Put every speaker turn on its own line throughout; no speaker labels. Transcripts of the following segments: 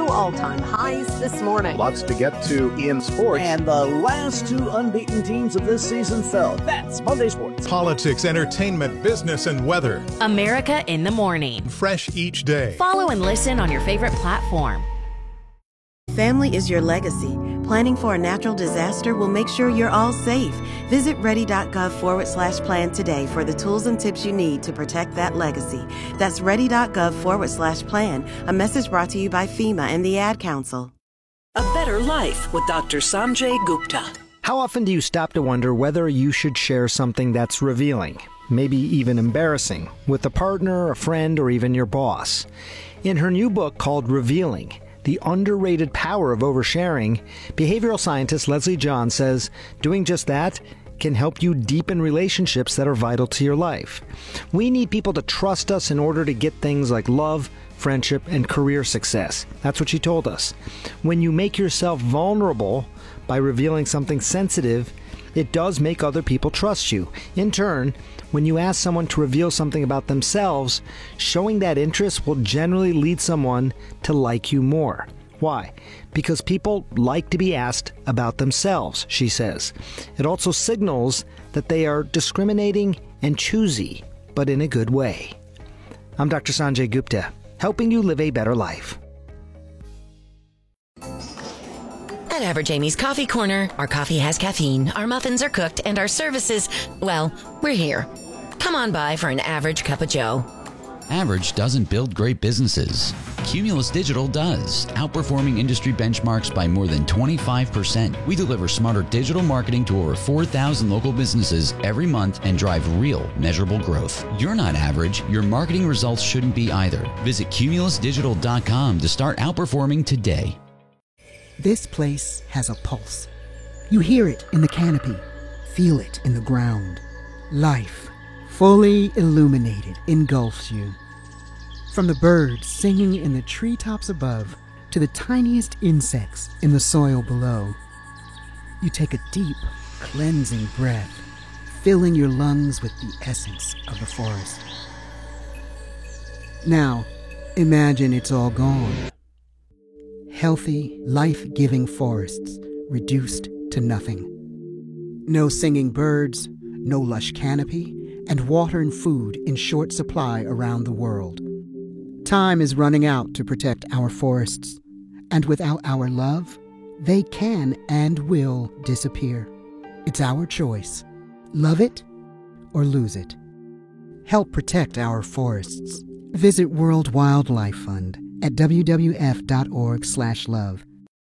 all-time highs this morning.
Lots to get to in sports.
And the last two unbeaten teams of this season fell. That's Monday Sports.
Politics, entertainment, business, and weather.
America in the morning.
Fresh each day.
Follow and listen on your favorite platform.
Family is your legacy. Planning for a natural disaster will make sure you're all safe. Visit ready.gov/plan today for the tools and tips you need to protect that legacy. That's ready.gov/plan. A message brought to you by FEMA and the Ad Council.
A Better Life with Dr. Sanjay Gupta.
How often do you stop to wonder whether you should share something that's revealing, maybe even embarrassing, with a partner, a friend, or even your boss? In her new book called Revealing, The Underrated Power of Oversharing, behavioral scientist Leslie John says doing just that can help you deepen relationships that are vital to your life. We need people to trust us in order to get things like love, friendship, and career success. That's what she told us. When you make yourself vulnerable by revealing something sensitive, it does make other people trust you. In turn, when you ask someone to reveal something about themselves, showing that interest will generally lead someone to like you more. Why? Because people like to be asked about themselves, she says. It also signals that they are discriminating and choosy, but in a good way. I'm Dr. Sanjay Gupta, helping you live a better life.
At Average Amy's Coffee Corner, our coffee has caffeine, our muffins are cooked, and our services, well, we're here. Come on by for an average cup of joe.
Average doesn't build great businesses. Cumulus Digital does, outperforming industry benchmarks by more than 25%. We deliver smarter digital marketing to over 4,000 local businesses every month and drive real, measurable growth. You're not average. Your marketing results shouldn't be either. Visit cumulusdigital.com to start outperforming today.
This place has a pulse. You hear it in the canopy, feel it in the ground. Life, fully illuminated, engulfs you. From the birds singing in the treetops above to the tiniest insects in the soil below. You take a deep, cleansing breath, filling your lungs with the essence of the forest. Now, imagine it's all gone. Healthy, life-giving forests reduced to nothing. No singing birds, no lush canopy, and water and food in short supply around the world. Time is running out to protect our forests, and without our love, they can and will disappear. It's our choice. Love it or lose it. Help protect our forests. Visit World Wildlife Fund at wwf.org/love.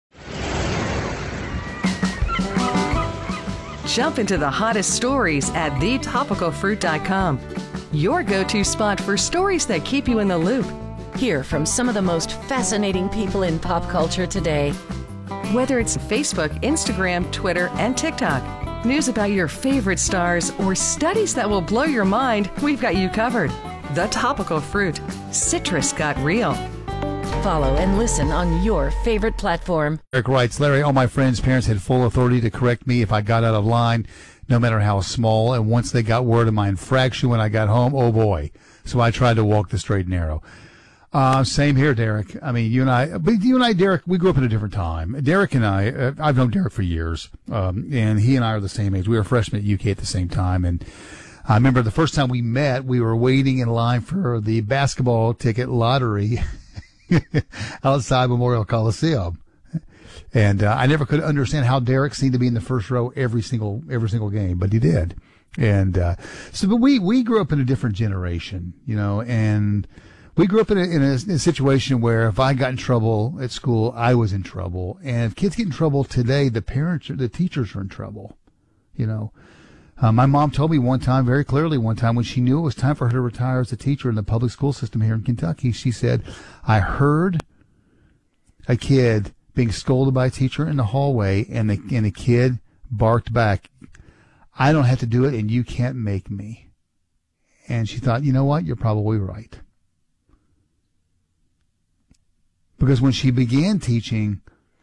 Jump into the hottest stories at thetopicalfruit.com. Your go-to spot for stories that keep you in the loop.
Hear from some of the most fascinating people in pop culture today.
Whether it's Facebook, Instagram, Twitter, and TikTok, news about your favorite stars, or studies that will blow your mind, we've got you covered. The Topical Fruit. Citrus got real.
Follow and listen on your favorite platform.
Eric writes, Larry, all my friends' parents had full authority to correct me if I got out of line, no matter how small. And once they got word of my infraction when I got home, oh boy. So I tried to walk the straight and narrow. Same here, Derek. I mean, you and I, Derek, we grew up in a different time. Derek and I, I've known Derek for years, and he and I are the same age. We were freshmen at UK at the same time, and I remember the first time we met, we were waiting in line for the basketball ticket lottery outside Memorial Coliseum. And I never could understand how Derek seemed to be in the first row every single game, but he did. And but we grew up in a different generation, you know, and we grew up in a situation where if I got in trouble at school, I was in trouble. And if kids get in trouble today, the teachers are in trouble, you know. My mom told me very clearly one time, when she knew it was time for her to retire as a teacher in the public school system here in Kentucky, she said, I heard a kid being scolded by a teacher in the hallway, and the kid barked back, I don't have to do it, and you can't make me. And she thought, you know what? You're probably right. Because when she began teaching,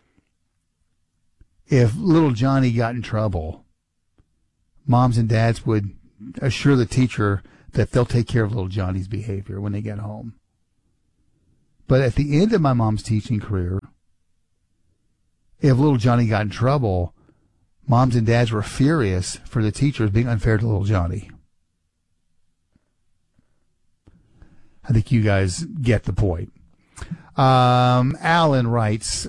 if little Johnny got in trouble, moms and dads would assure the teacher that they'll take care of little Johnny's behavior when they get home. But at the end of my mom's teaching career, if little Johnny got in trouble, moms and dads were furious for the teachers being unfair to little Johnny. I think you guys get the point. Alan writes,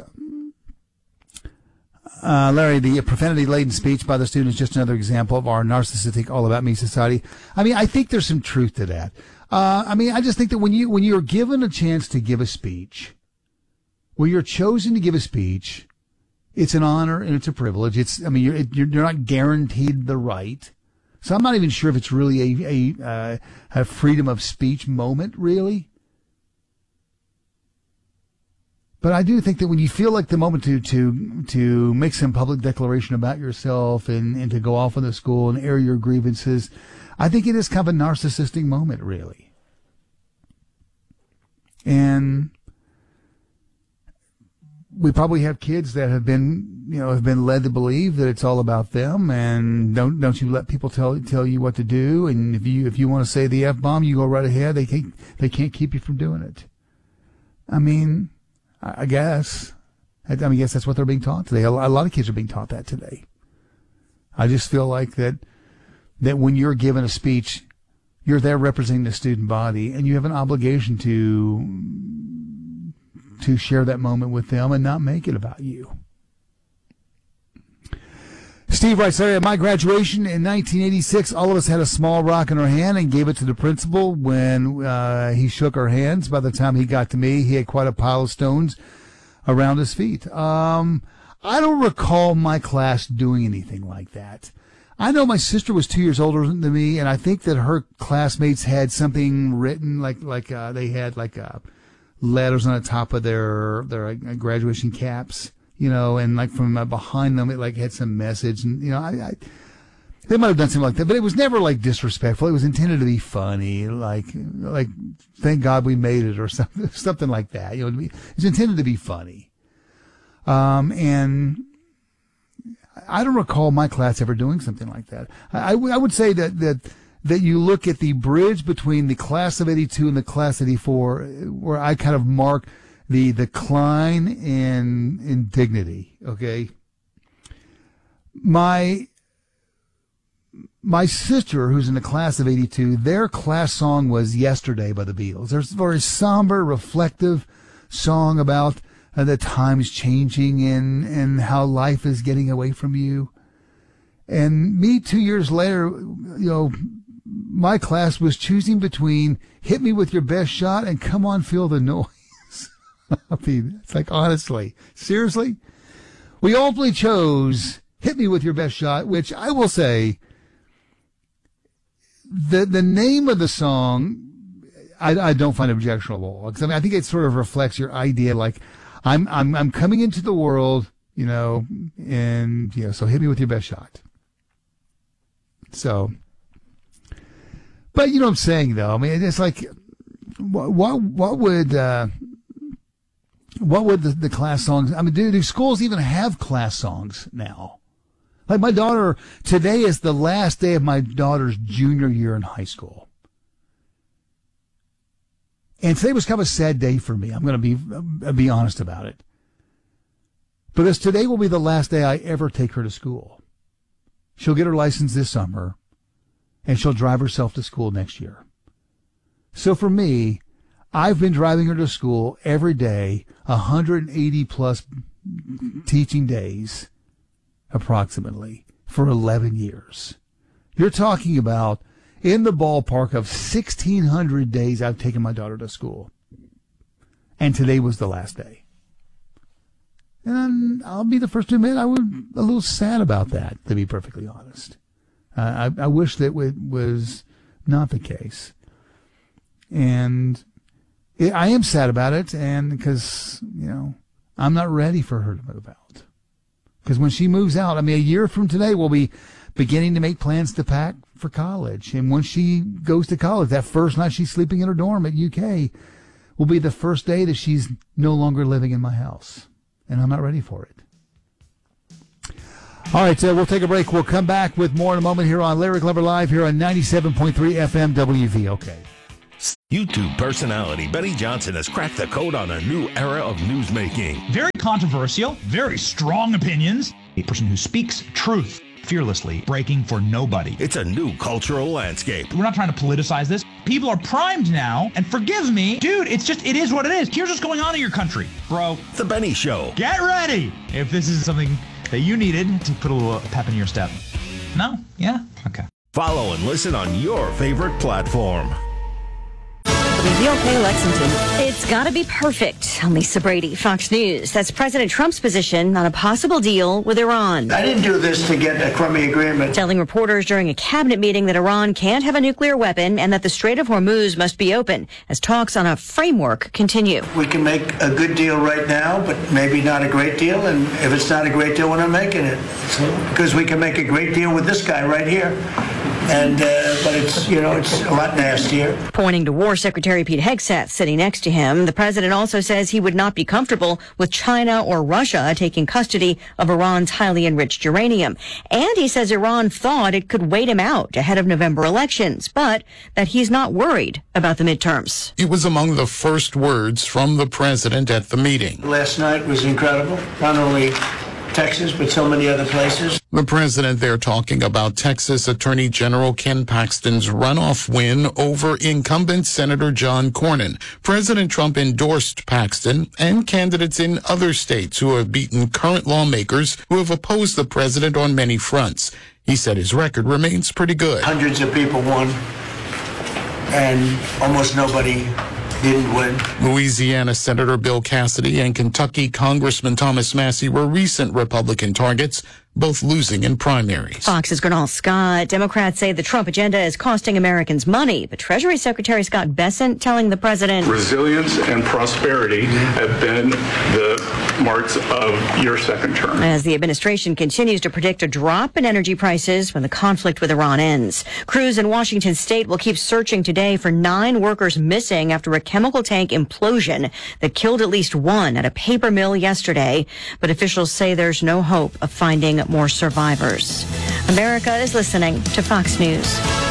Larry, the profanity-laden speech by the student is just another example of our narcissistic, all-about-me society. I mean, I think there's some truth to that. I just think that when you're given a chance to give a speech, when you're chosen to give a speech, it's an honor and it's a privilege. You're not guaranteed the right. So I'm not even sure if it's really a freedom of speech moment, really. But I do think that when you feel like the moment to make some public declaration about yourself and to go off in the school and air your grievances, I think it is kind of a narcissistic moment, really. And we probably have kids that have been led to believe that it's all about them, and don't you let people tell you what to do. And if you want to say the F-bomb, you go right ahead. They can't keep you from doing it. I mean, I guess that's what they're being taught today. A lot of kids are being taught that today. I just feel like that when you're given a speech, you're there representing the student body, and you have an obligation to share that moment with them and not make it about you. Steve writes, at my graduation in 1986, all of us had a small rock in our hand and gave it to the principal when he shook our hands. By the time he got to me, he had quite a pile of stones around his feet. I don't recall my class doing anything like that. I know my sister was 2 years older than me, and I think that her classmates had something written like they had letters on the top of their graduation caps. And like from behind them, it had some message, and they might have done something like that, but it was never disrespectful. It was intended to be funny, like thank God we made it or something like that. It's intended to be funny. And I don't recall my class ever doing something like that. I would say that you look at the bridge between the class of 82 and the class of 84, where I kind of mark the decline in dignity. Okay. My sister, who's in the class of 82, their class song was Yesterday by the Beatles. There's a very somber, reflective song about the times changing and how life is getting away from you. And me 2 years later, my class was choosing between Hit Me With Your Best Shot and Come On Feel the Noise. I mean, it's honestly, seriously? We ultimately chose Hit Me With Your Best Shot, which I will say, the name of the song, I don't find objectionable. Because I think it sort of reflects your idea, I'm coming into the world, so hit me with your best shot. So, but you know what I'm saying, though? I mean, it's what would the class songs? I mean, do schools even have class songs now? Like my daughter, today is the last day of my daughter's junior year in high school. And today was kind of a sad day for me. I'm going to be honest about it. Because today will be the last day I ever take her to school. She'll get her license this summer, and she'll drive herself to school next year. So for me, I've been driving her to school every day, 180 plus teaching days, approximately, for 11 years. You're talking about in the ballpark of 1,600 days I've taken my daughter to school. And today was the last day. And I'll be the first to admit I was a little sad about that, to be perfectly honest. I wish that it was not the case. And I am sad about it, and because, I'm not ready for her to move out. Because when she moves out, a year from today, we'll be beginning to make plans to pack for college. And when she goes to college, that first night she's sleeping in her dorm at UK will be the first day that she's no longer living in my house. And I'm not ready for it. All right, so we'll take a break. We'll come back with more in a moment here on Larry Glover Live here on 97.3 FM WVOK.
YouTube personality Benny Johnson has cracked the code on a new era of newsmaking.
Very controversial, very strong opinions. A person who speaks truth fearlessly, breaking for nobody.
It's a new cultural landscape.
We're not trying to politicize this. People are primed now, and forgive me, dude, it is what it is. Here's what's going on in your country, bro.
The Benny Show.
Get ready if this is something that you needed to put a little pep in your step. No? Yeah? Okay.
Follow and listen on your favorite platform.
WVLK Lexington. It's got to be perfect. I'm Lisa Brady, Fox News. That's President Trump's position on a possible deal with Iran.
I didn't do this to get a crummy agreement.
Telling reporters during a cabinet meeting that Iran can't have a nuclear weapon and that the Strait of Hormuz must be open as talks on a framework continue.
We can make a good deal right now, but maybe not a great deal. And if it's not a great deal, we're not making it. Because we can make a great deal with this guy right here. And but it's a lot nastier.
Pointing to War Secretary Pete Hegseth sitting next to him, the president also says he would not be comfortable with China or Russia taking custody of Iran's highly enriched uranium. And he says Iran thought it could wait him out ahead of November elections, but that he's not worried about the midterms.
It was among the first words from the president at the meeting.
Last night was incredible. Not only Texas, but so many other places.
The president there talking about Texas Attorney General Ken Paxton's runoff win over incumbent Senator John Cornyn. President Trump endorsed Paxton and candidates in other states who have beaten current lawmakers who have opposed the president on many fronts. He said his record remains pretty good.
Hundreds of people won, and almost nobody didn't win.
Louisiana Senator Bill Cassidy and Kentucky Congressman Thomas Massie were recent Republican targets, both losing in primaries.
Fox's Gernal Scott. Democrats say the Trump agenda is costing Americans money, but Treasury Secretary Scott Bessent telling the president,
resilience and prosperity have been the marks of your second term.
As the administration continues to predict a drop in energy prices when the conflict with Iran ends. Crews in Washington state will keep searching today for 9 workers missing after a chemical tank implosion that killed at least one at a paper mill yesterday. But officials say there's no hope of finding more survivors. America is listening to Fox News.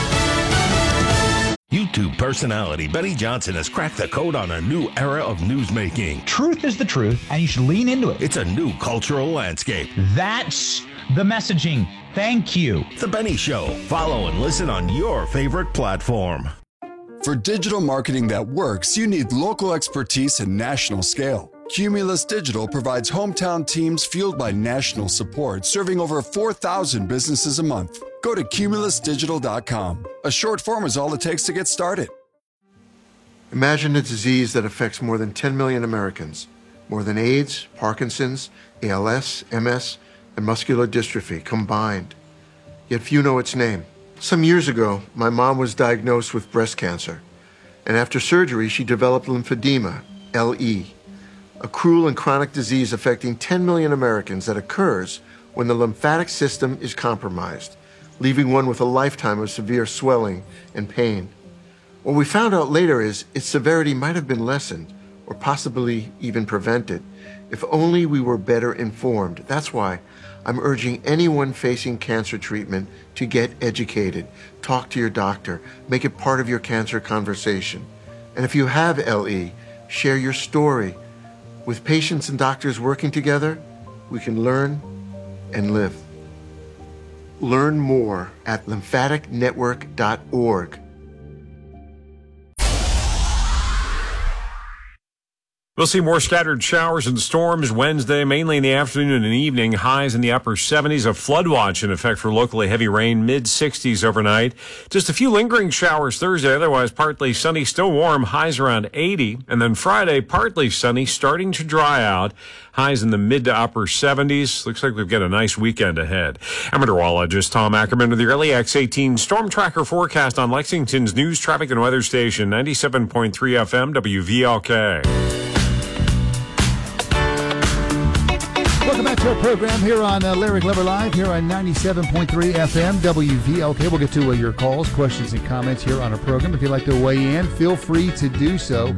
YouTube personality Benny Johnson has cracked the code on a new era of newsmaking.
Truth is the truth, and you should lean into it.
It's a new cultural landscape.
That's the messaging. Thank you.
The Benny Show. Follow and listen on your favorite platform.
For digital marketing that works, you need local expertise and national scale. Cumulus Digital provides hometown teams fueled by national support, serving over 4,000 businesses a month. Go to cumulusdigital.com. A short form is all it takes to get started.
Imagine a disease that affects more than 10 million Americans, more than AIDS, Parkinson's, ALS, MS, and muscular dystrophy combined. Yet few know its name. Some years ago, my mom was diagnosed with breast cancer, and after surgery, she developed lymphedema, LE, a cruel and chronic disease affecting 10 million Americans that occurs when the lymphatic system is compromised, leaving one with a lifetime of severe swelling and pain. What we found out later is its severity might have been lessened or possibly even prevented if only we were better informed. That's why I'm urging anyone facing cancer treatment to get educated, talk to your doctor, make it part of your cancer conversation. And if you have LE, share your story. With patients and doctors working together, we can learn and live. Learn more at lymphaticnetwork.org.
We'll see more scattered showers and storms Wednesday, mainly in the afternoon and evening. Highs in the upper 70s. A flood watch in effect for locally heavy rain, mid-60s overnight. Just a few lingering showers Thursday, otherwise partly sunny, still warm, highs around 80. And then Friday, partly sunny, starting to dry out. Highs in the mid to upper 70s. Looks like we've got a nice weekend ahead. I'm meteorologist Tom Ackerman with the early X18 Storm Tracker forecast on Lexington's news, traffic, and weather station, 97.3 FM, WVLK.
Welcome back to our program here on Larry Glover Live, here on 97.3 FM, WVLK. We'll get to your calls, questions, and comments here on our program. If you'd like to weigh in, feel free to do so.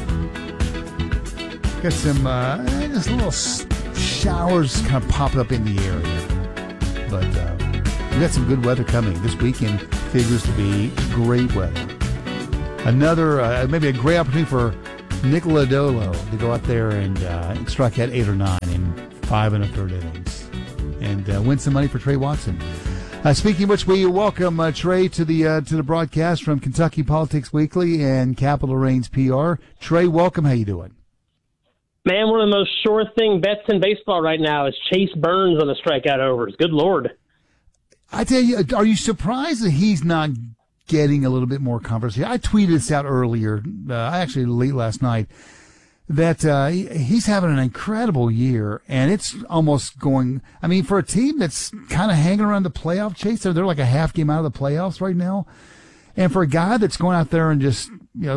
Got some just little showers kind of popping up in the area. But we got some good weather coming. This weekend figures to be great weather. another maybe a great opportunity for Nick Lodolo to go out there and strike out 8 or 9 in 5 1/3 innings and win some money for Trey Watson. Speaking of which, we welcome Trey to the broadcast from Kentucky Politics Weekly and Capital Reigns PR. Trey, welcome. How you doing?
Man, one of the most sure thing bets in baseball right now is Chase Burns on the strikeout overs. Good Lord.
I tell you, are you surprised that he's not getting a little bit more conversation? I tweeted this out earlier, actually late last night, that he's having an incredible year, and it's almost going, I mean, for a team that's kind of hanging around the playoff chase, they're like a half game out of the playoffs right now, and for a guy that's going out there and just,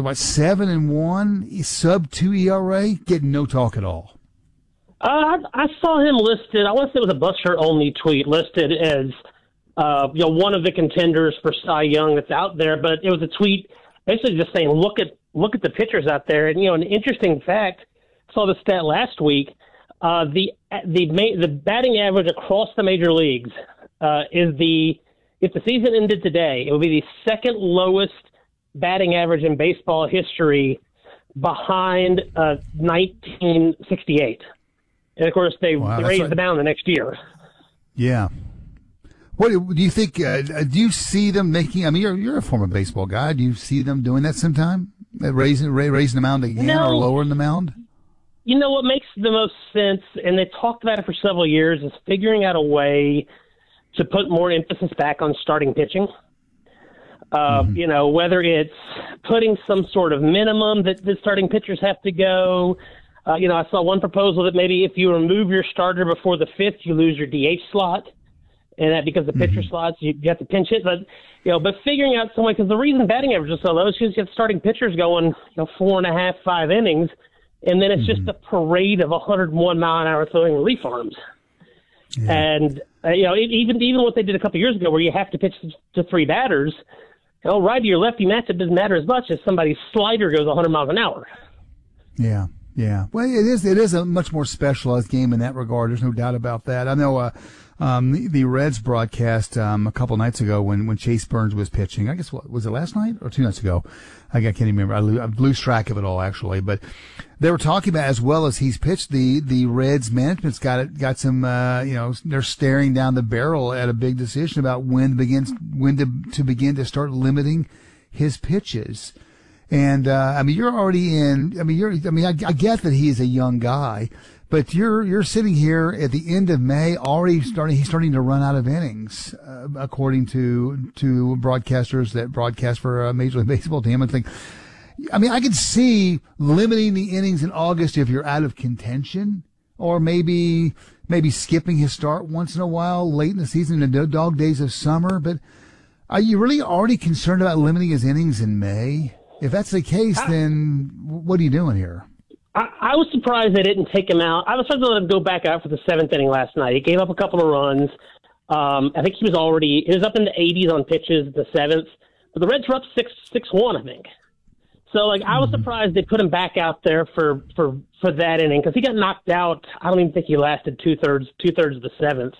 7-1, sub 2 ERA, getting no talk at all.
I saw him listed, I want to say it was a Buster only tweet, listed as one of the contenders for Cy Young that's out there, but it was a tweet basically just saying, look at the pitchers out there. And, an interesting fact, I saw the stat last week, the batting average across the major leagues if the season ended today, it would be the second lowest batting average in baseball history behind 1968. And, of course, they raised the mound the next year.
Yeah. What do you think? Do you see them making? I mean, you're a former baseball guy. Do you see them doing that sometime? Raising the mound again or lowering the mound?
You know what makes the most sense, and they talked about it for several years, is figuring out a way to put more emphasis back on starting pitching. Whether it's putting some sort of minimum that the starting pitchers have to go. I saw one proposal that maybe if you remove your starter before the 5th, you lose your DH slot. And that because the pitcher slots, you have to pinch it. But figuring out some way, because the reason batting average is so low is because you have starting pitchers going, 4.5, 5 innings, and then it's just a parade of 101-mile-an-hour throwing relief arms. Yeah. And, even what they did a couple of years ago where you have to pitch to 3 batters, righty or lefty matchup doesn't matter as much as somebody's slider goes 100 miles an hour.
Yeah. Yeah. Well, it is a much more specialized game in that regard. There's no doubt about that. I know, the Reds broadcast a couple nights ago when Chase Burns was pitching. I guess was it last night or 2 nights ago? I can't remember. I lose track of it all actually. But they were talking about, as well as he's pitched, the Reds management's got some. They're staring down the barrel at a big decision about when to begin to start limiting his pitches. And you're already in. I get that he is a young guy. But you're sitting here at the end of May already he's starting to run out of innings, according to broadcasters that broadcast for a Major League Baseball team. I could see limiting the innings in August if you're out of contention, or maybe skipping his start once in a while late in the season in the dog days of summer. But are you really already concerned about limiting his innings in May? If that's the case, then what are you doing here?
I was surprised they didn't take him out. I was surprised they let him go back out for the 7th inning last night. He gave up a couple of runs. I think he was up in the 80s on pitches the 7th. But the Reds were up 6-1, I think. So, I was surprised they put him back out there for that inning because he got knocked out. I don't even think he lasted two-thirds of the 7th.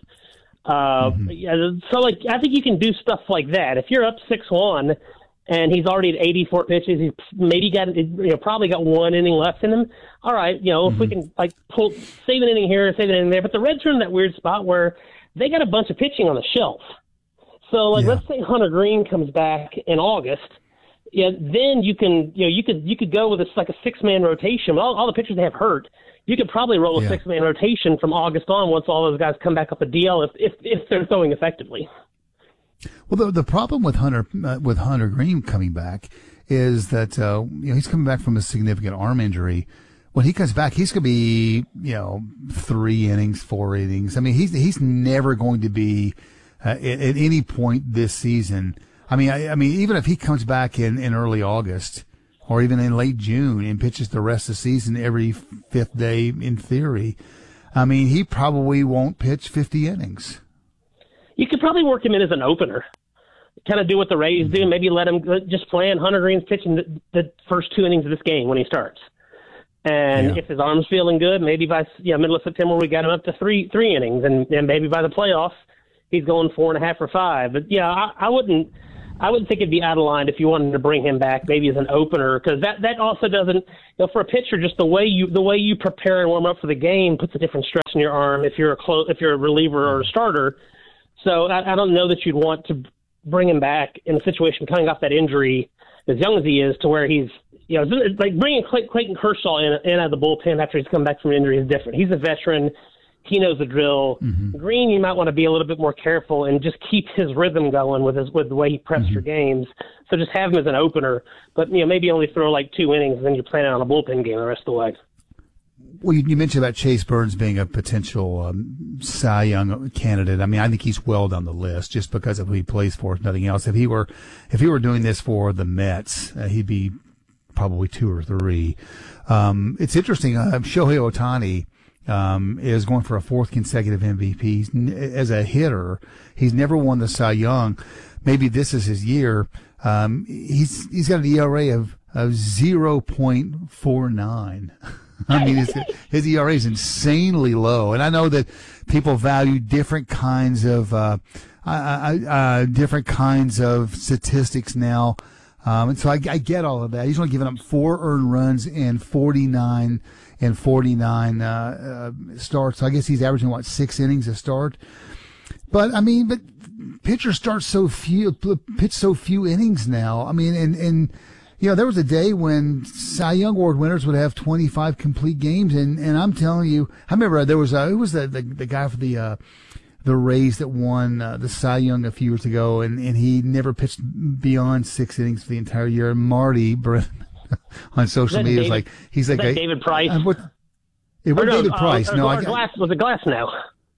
So, I think you can do stuff like that. If you're up 6-1 and he's already at 84 pitches, he's maybe probably got 1 inning left in him. All right, if we can save an inning here, save an inning there. But the Reds are in that weird spot where they got a bunch of pitching on the shelf. So, let's say Hunter Green comes back in August. Yeah, then you could go with a 6-man rotation. All the pitchers they have hurt, you could probably roll a 6-man rotation from August on once all those guys come back up a DL if they're throwing effectively.
Well, the problem with Hunter Green coming back is that he's coming back from a significant arm injury. When he comes back, he's going to be 3 innings, 4 innings. I mean, he's never going to be at any point this season. I mean, even if he comes back in early August or even in late June and pitches the rest of the season every 5th day in theory, I mean, he probably won't pitch 50 innings.
You could probably work him in as an opener, kind of do what the Rays do. Maybe let him just plan Hunter Green's pitching the first 2 innings of this game when he starts. And if his arm's feeling good, maybe by middle of September we got him up to three innings, and maybe by the playoffs he's going 4.5 or 5. But I wouldn't. I wouldn't think it'd be out of line if you wanted to bring him back maybe as an opener, because that also doesn't, for a pitcher, just the way you prepare and warm up for the game puts a different stress in your arm if you're a reliever or a starter. So I don't know that you'd want to bring him back in a situation coming off that injury as young as he is, to where he's, it's like bringing Clayton Kershaw in out of the bullpen after he's come back from injury is different. He's a veteran. He knows the drill. Mm-hmm. Green, you might want to be a little bit more careful and just keep his rhythm going with the way he preps for games. So just have him as an opener, but maybe only throw like 2 innings, and then you're planning on a bullpen game the rest of the way.
Well, you mentioned about Chase Burns being a potential Cy Young candidate. I mean, I think he's well down the list just because of who he plays for, if nothing else. If he were doing this for the Mets, he'd be probably 2 or 3. It's interesting. Shohei Ohtani is going for a 4th consecutive MVP. As a hitter, he's never won the Cy Young. Maybe this is his year. He's got an ERA of 0.49. I mean, his ERA is insanely low, and I know that people value different kinds of statistics now, and so I get all of that. He's only given up 4 earned runs and 49 starts. So I guess he's averaging 6 innings a start. But pitchers pitch so few innings now. I mean, and there was a day when Cy Young Award winners would have 25 complete games, and I'm telling you, I remember there was who was the guy for the Rays that won the Cy Young a few years ago, and he never pitched beyond 6 innings for the entire year. And Marty on social media is like, he's like
David Price.
David Price. No,
was it Glass now?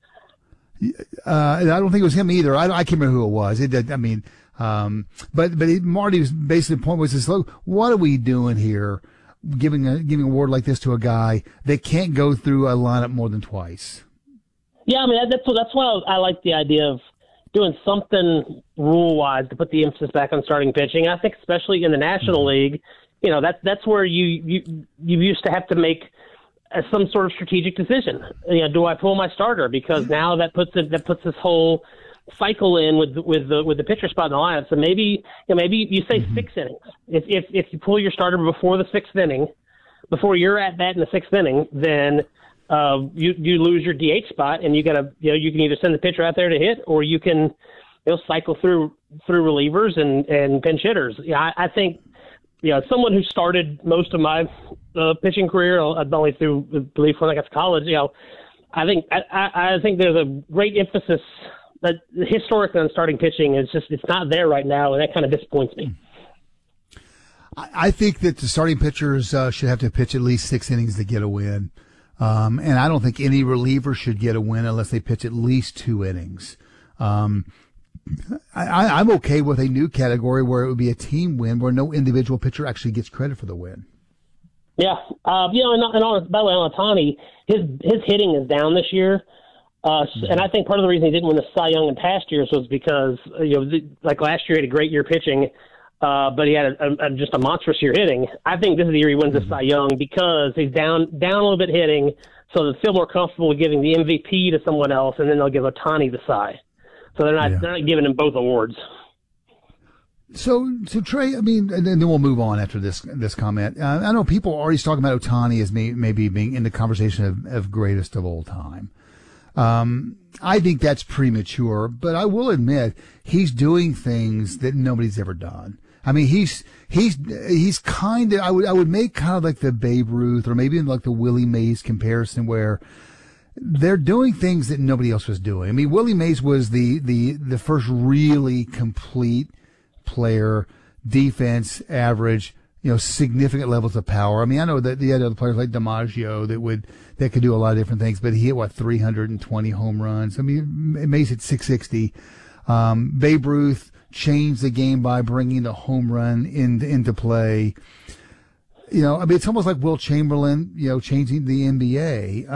I don't think it was him either. I can't remember who it was. But Marty's basically point was this: look, what are we doing here, giving an award like this to a guy that can't go through a lineup more than twice?
Yeah, I mean that's why I like the idea of doing something rule wise to put the emphasis back on starting pitching. I think especially in the National League, that's where you used to have to make some sort of strategic decision. Do I pull my starter, because now that puts this whole cycle in with the pitcher spot in the lineup. So maybe you say 6 innings. If you pull your starter before the 6th inning, before you're at bat in the 6th inning, then you lose your DH spot, and you can either send the pitcher out there to hit, or you can cycle through relievers and pinch hitters. I think someone who started most of my pitching career, only through belief when I got to college, I think there's a great emphasis that historically on starting pitching it's not there right now, and that kind of disappoints me.
I think that the starting pitchers should have to pitch at least 6 innings to get a win. And I don't think any reliever should get a win unless they pitch at least 2 innings. I'm okay with a new category where it would be a team win, where no individual pitcher actually gets credit for the win.
Yeah. By the way, on Ohtani, his hitting is down this year. And I think part of the reason he didn't win the Cy Young in past years was because, like last year he had a great year pitching, but he had just a monstrous year hitting. I think this is the year he wins the Cy Young because he's down a little bit hitting, so they feel more comfortable with giving the MVP to someone else, and then they'll give Ohtani the Cy. So they're not giving him both awards.
So Trey, and then we'll move on after this comment. I know people are already talking about Ohtani as maybe being in the conversation of greatest of all time. I think that's premature, but I will admit he's doing things that nobody's ever done. I mean, he's kind of, I would make kind of like the Babe Ruth or maybe like the Willie Mays comparison, where they're doing things that nobody else was doing. I mean, Willie Mays was the first really complete player, defense, average, significant levels of power. I mean, I know that the other players like DiMaggio that could do a lot of different things, but he hit 320 home runs. I mean, Mays hit 660. Babe Ruth changed the game by bringing the home run into play. It's almost like Will Chamberlain, changing the NBA.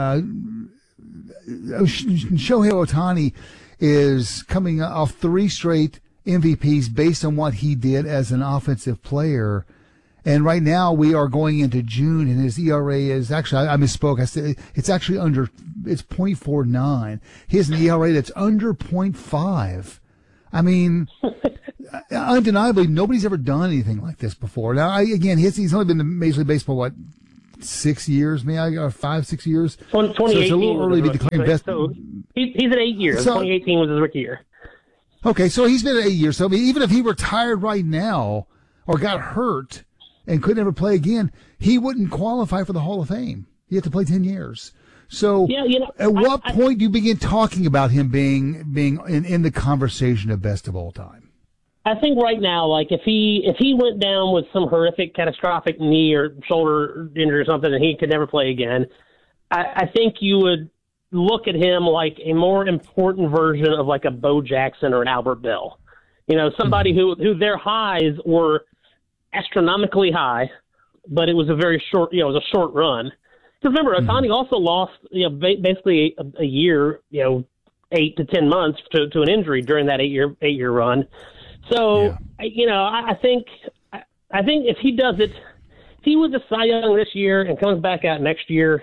Shohei Ohtani is coming off 3 straight MVPs based on what he did as an offensive player. And right now we are going into June, and his ERA is actually, I misspoke. I said it's actually it's 0.49. He has an ERA that's under 0.5. I mean, undeniably, nobody's ever done anything like this before. Now, he's only been in Major League Baseball, 6 years, maybe, or 5-6 years.
2018.
So it's a little early to declare best.
So he's at 8 years. 2018 was his rookie year.
Okay, so he's been at 8 years. So I mean, even if he retired right now or got hurt and could never play again, he wouldn't qualify for the Hall of Fame. He had to play 10 years. So at what point do you begin talking about him being in the conversation of best of all time?
I think right now, like if he went down with some horrific, catastrophic knee or shoulder injury or something and he could never play again, I think you would look at him like a more important version of like a Bo Jackson or an Albert Bell. Somebody who their highs were astronomically high, but it was a very short, it was a short run. Because remember, Ohtani also lost, basically a year, 8 to 10 months to an injury during that eight year run. So, I think if he does it, if he was a Cy Young this year and comes back out next year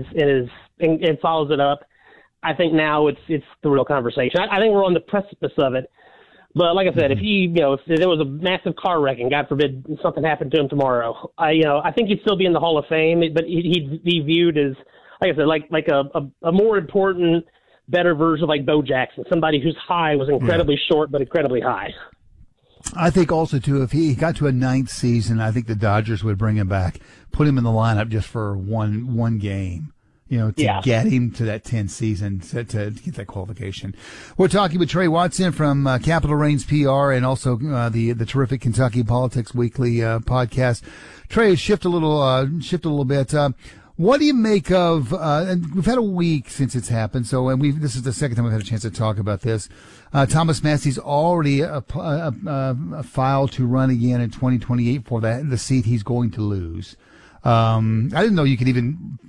and follows it up, I think now it's the real conversation. I think we're on the precipice of it. But like I said, if there was a massive car wreck and God forbid something happened to him tomorrow, I think he'd still be in the Hall of Fame, but he'd be viewed as, like I said, like a more important, better version of like Bo Jackson, somebody whose high was incredibly short but incredibly high.
I think also, too, if he got to a 9th season, I think the Dodgers would bring him back, put him in the lineup just for one game, to get him to that 10th season to get that qualification. We're talking with Trey Watson from Capital Reigns PR and also the terrific Kentucky Politics Weekly podcast. Trey, shift a little bit. What do you make of? And we've had a week since it's happened, so this is the second time we've had a chance to talk about this. Thomas Massey's already filed to run again in 2028 for the seat he's going to lose. I didn't know you could even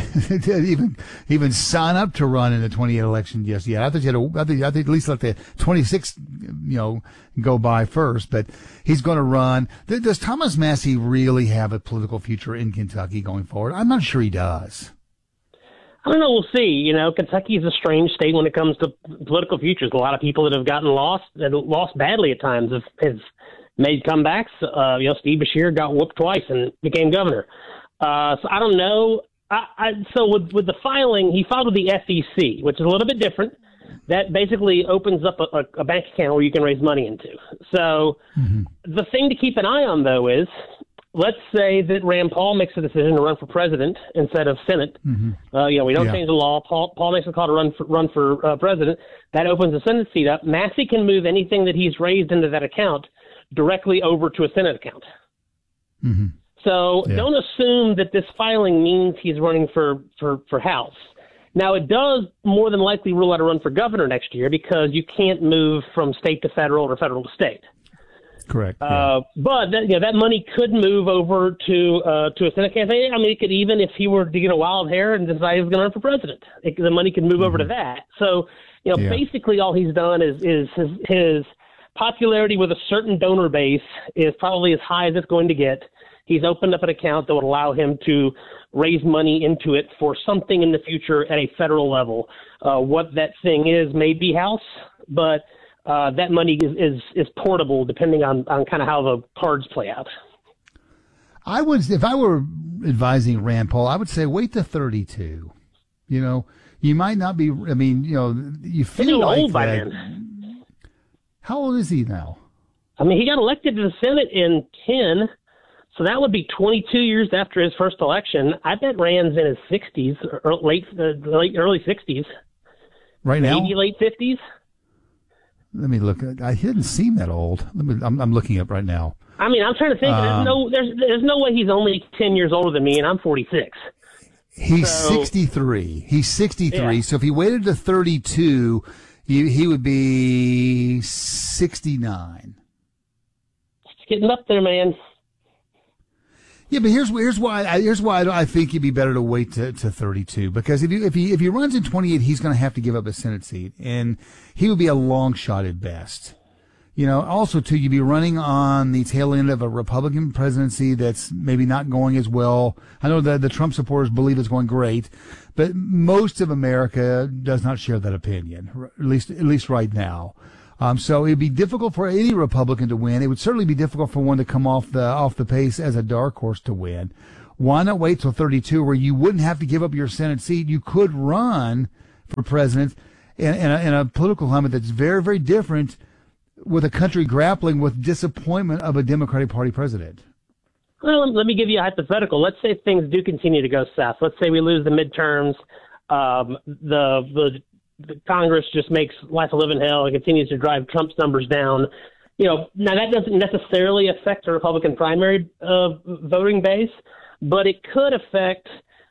sign up to run in the 28 election just yet. I thought you had I think at least let the 26 go by first, but he's going to run. Does Thomas Massey really have a political future in Kentucky going forward? I'm not sure he does.
I don't know. We'll see. Kentucky is a strange state when it comes to political futures. A lot of people that have gotten lost badly at times have made comebacks. Steve Beshear got whooped twice and became governor. So I don't know. So with the filing, he filed with the SEC, which is a little bit different. That basically opens up a bank account where you can raise money into. So the thing to keep an eye on, though, is let's say that Rand Paul makes a decision to run for president instead of Senate. We don't change the law. Paul makes a call to run for president. That opens the Senate seat up. Massey can move anything that he's raised into that account directly over to a Senate account. So don't assume that this filing means he's running for House. Now, it does more than likely rule out a run for governor next year because you can't move from state to federal or federal to state.
Correct.
But that money could move over to a Senate campaign. I mean, it could, even if he were to get a wild hair and decide he was going to run for president, the money could move over to that. So, basically all he's done is his popularity with a certain donor base is probably as high as it's going to get. He's opened up an account that would allow him to raise money into it for something in the future at a federal level. What that thing is may be House, but that money is portable depending on kind of how the cards play out.
If I were advising Rand Paul, I would say wait to 32. You might not be. I mean, you feel
He's
like
old by
that.
then.
How old is he now?
I mean, he got elected to the Senate in 10. So that would be 22 years after his first election. I bet Rand's in his 60s, or early 60s.
Right now?
Maybe late 50s.
Let me look. He didn't seem that old. I'm looking up right now.
I mean, I'm trying to think. There's no way he's only 10 years older than me, and I'm 46.
He's 63. He's 63. Yeah. So if he waited to 32, he would be 69.
It's getting up there, man.
Yeah, but here's why I think it'd be better to wait to 32, because if he runs in 28, he's going to have to give up a Senate seat, and he would be a long shot at best. Also too, you'd be running on the tail end of a Republican presidency that's maybe not going as well. I know that the Trump supporters believe it's going great, but most of America does not share that opinion, at least right now. So it'd be difficult for any Republican to win. It would certainly be difficult for one to come off the pace as a dark horse to win. Why not wait till 32 where you wouldn't have to give up your Senate seat? You could run for president in a political climate that's very, very different, with a country grappling with disappointment of a Democratic Party president.
Well, let me give you a hypothetical. Let's say things do continue to go south. Let's say we lose the midterms. The Congress just makes life a living hell and continues to drive Trump's numbers down. Now that doesn't necessarily affect the Republican primary voting base, but it could affect,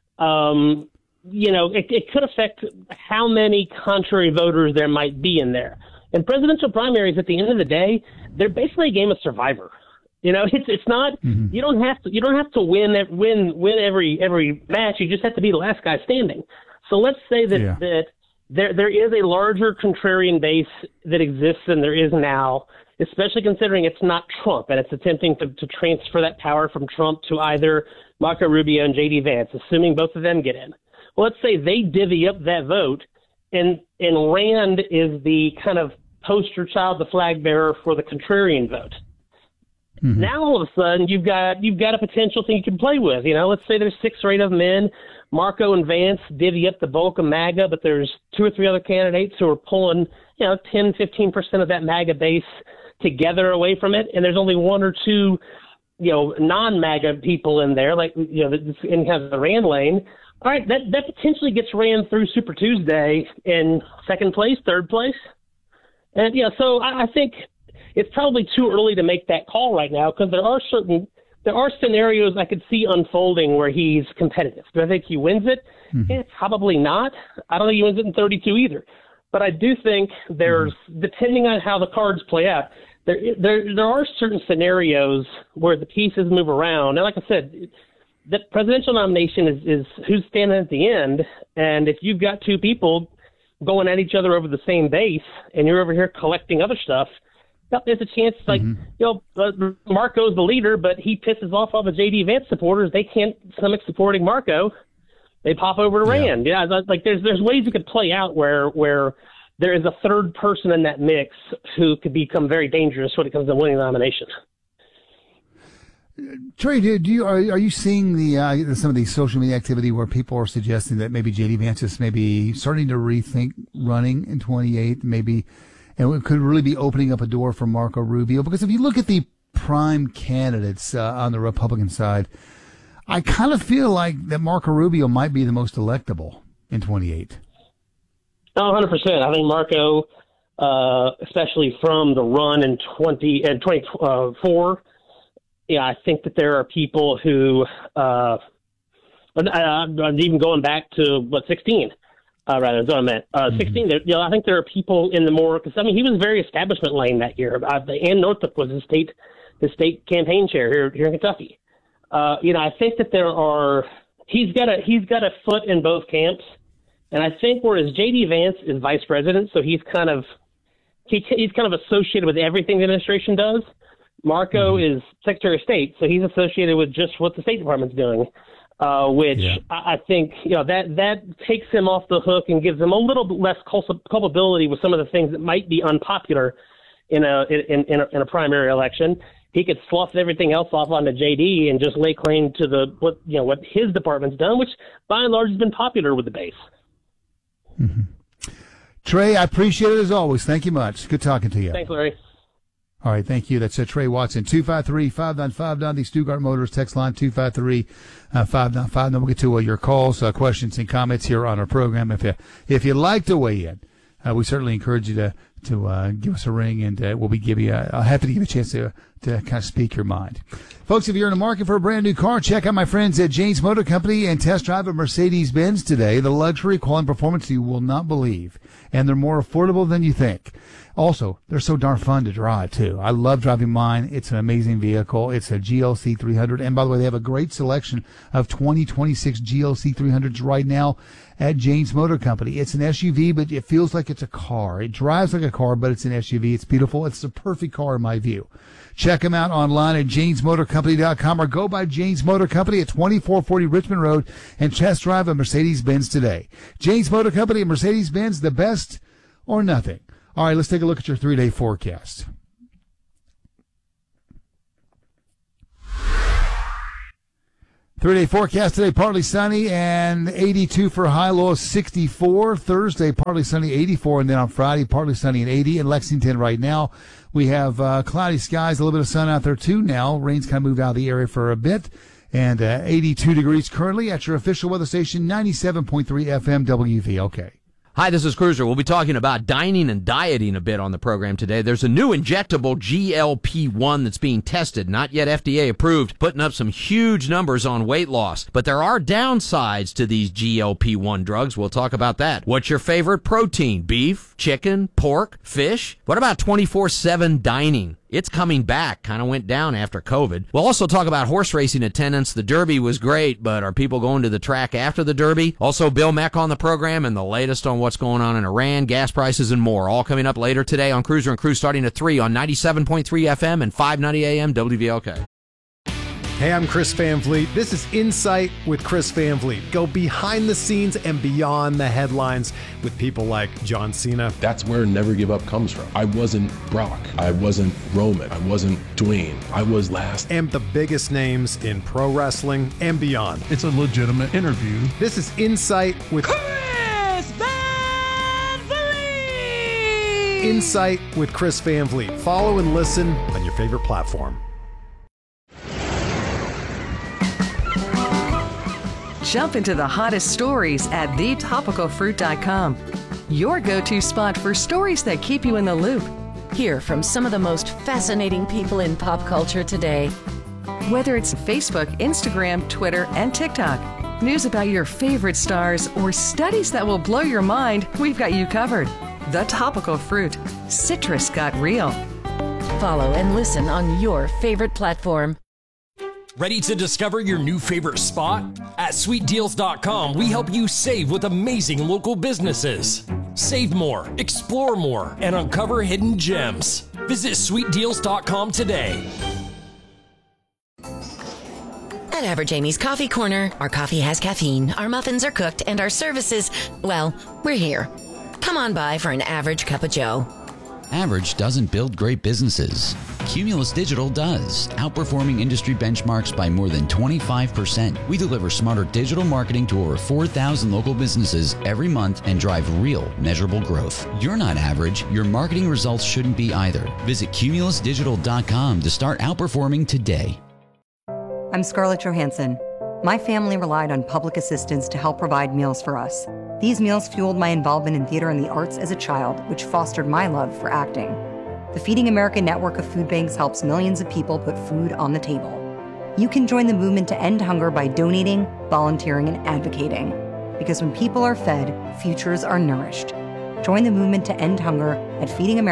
it could affect how many contrary voters there might be in there. And presidential primaries, at the end of the day, they're basically a game of Survivor. It's not. You don't have to win every match. You just have to be the last guy standing. So let's say that there is a larger contrarian base that exists than there is now, especially considering it's not Trump and it's attempting to transfer that power from Trump to either Marco Rubio and J.D. Vance, assuming both of them get in. Well, let's say they divvy up that vote, and Rand is the kind of poster child, the flag bearer for the contrarian vote. Now all of a sudden you've got a potential thing you can play with. Let's say there's 6 or 8 of them in. Marco and Vance divvy up the bulk of MAGA, but there's 2 or 3 other candidates who are pulling 10-15% of that MAGA base together away from it, and there's only 1 or 2 non-MAGA people in there, in kind of the Rand lane. All right, that potentially gets ran through Super Tuesday in 2nd place, 3rd place. And so I think it's probably too early to make that call right now, because there are scenarios I could see unfolding where he's competitive. Do I think he wins it? Probably not. I don't think he wins it in 32 either. But I do think there's, depending on how the cards play out, there are certain scenarios where the pieces move around. And like I said, the presidential nomination is who's standing at the end. And if you've got 2 people going at each other over the same base, and you're over here collecting other stuff, there's a chance, Marco's the leader, but he pisses off all the J.D. Vance supporters. They can't stomach supporting Marco. They pop over to Rand. There's ways it could play out where there is a third person in that mix who could become very dangerous when it comes to winning the nomination.
Trey, are you seeing some of the social media activity where people are suggesting that maybe J.D. Vance is maybe starting to rethink running in 28, maybe, and it could really be opening up a door for Marco Rubio? Because if you look at the prime candidates on the Republican side, I kind of feel like that Marco Rubio might be the most electable in 28.
Oh, 100%. I think Marco, especially from the run in 24. I think that there are people who, even going back to 16, rather, that's what I meant. 16. I think there are people in the more, because he was very establishment lane that year. Ann Northup was his state campaign chair here in Kentucky. I think that he's got a foot in both camps, and I think whereas J.D. Vance is vice president, so he's kind of associated with everything the administration does. Marco is Secretary of State, so he's associated with just what the State Department's doing, I think that takes him off the hook and gives him a little bit less culpability with some of the things that might be unpopular in a primary election. He could slough everything else off onto JD and just lay claim to what his department's done, which by and large has been popular with the base.
Trey, I appreciate it as always. Thank you much. Good talking to you.
Thanks, Larry.
All right, thank you. That's Trey Watson, 253-595, the Stuttgart Motors text line, 253-595. Then we'll get to your calls, questions, and comments here on our program. If you'd like to weigh in, we certainly encourage you to give us a ring, and we'll be happy to give you a chance to kind of speak your mind. Folks, if you're in the market for a brand new car, check out my friends at James Motor Company and test drive a Mercedes-Benz today. The luxury, quality, and performance you will not believe, and they're more affordable than you think. Also, they're so darn fun to drive, too. I love driving mine. It's an amazing vehicle. It's a GLC 300. And by the way, they have a great selection of 2026 GLC 300s right now at James Motor Company. It's an SUV, but it feels like it's a car. It drives like a car, but it's an SUV. It's beautiful. It's the perfect car in my view. Check them out online at jamesmotorcompany.com or go by James Motor Company at 2440 Richmond Road and test drive a Mercedes-Benz today. James Motor Company and Mercedes-Benz, the best or nothing. All right, let's take a look at your 3-day forecast. Three-day forecast today, partly sunny and 82 for a high, low of 64. Thursday, partly sunny, 84. And then on Friday, partly sunny and 80. In Lexington right now, we have cloudy skies, a little bit of sun out there too now. Rain's kind of moved out of the area for a bit. And 82 degrees currently at your official weather station, 97.3 FM WVLK.
Hi, this is Cruiser. We'll be talking about dining and dieting a bit on the program today. There's a new injectable GLP-1 that's being tested, not yet FDA approved, putting up some huge numbers on weight loss. But there are downsides to these GLP-1 drugs. We'll talk about that. What's your favorite protein? Beef, chicken, pork, fish? What about 24/7 dining? It's coming back. Kind of went down after COVID. We'll also talk about horse racing attendance. The Derby was great, but are people going to the track after the Derby? Also, Bill Mack on the program and the latest on what's going on in Iran, gas prices, and more. All coming up later today on Cruiser and Crew starting at 3 on 97.3 FM and 590 AM WVLK.
Hey, I'm Chris Van Vliet. This is Insight with Chris Van Vliet. Go behind the scenes and beyond the headlines with people like John Cena.
That's where Never Give Up comes from. I wasn't Brock. I wasn't Roman. I wasn't Dwayne. I was last.
And the biggest names in pro wrestling and beyond.
It's a legitimate interview.
This is Insight with
Chris Van Vliet.
Insight with Chris Van Vliet. Follow and listen on your favorite platform.
Jump into the hottest stories at thetopicalfruit.com. Your go-to spot for stories that keep you in the loop.
Hear from some of the most fascinating people in pop culture today.
Whether it's Facebook, Instagram, Twitter, and TikTok, news about your favorite stars, or studies that will blow your mind, we've got you covered. The Topical Fruit. Citrus got real.
Follow and listen on your favorite platform.
Ready to discover your new favorite spot? At SweetDeals.com, we help you save with amazing local businesses. Save more, explore more, and uncover hidden gems. Visit SweetDeals.com today.
At Average Amy's Coffee Corner, our coffee has caffeine, our muffins are cooked, and our services, well, we're here. Come on by for an average cup of joe.
Average doesn't build great businesses. Cumulus Digital does, outperforming industry benchmarks by more than 25%. We deliver smarter digital marketing to over 4,000 local businesses every month and drive real, measurable growth. You're not average. Your marketing results shouldn't be either. Visit cumulusdigital.com to start outperforming today.
I'm Scarlett Johansson. My family relied on public assistance to help provide meals for us. These meals fueled my involvement in theater and the arts as a child, which fostered my love for acting. The Feeding America network of food banks helps millions of people put food on the table. You can join the movement to end hunger by donating, volunteering, and advocating. Because when people are fed, futures are nourished. Join the movement to end hunger at